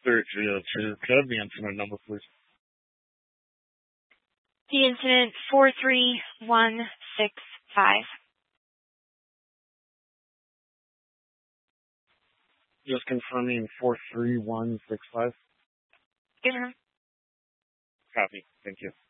302. Could I have the incident number, please? The incident 43165. Just confirming 43165. Good. Copy. Thank you.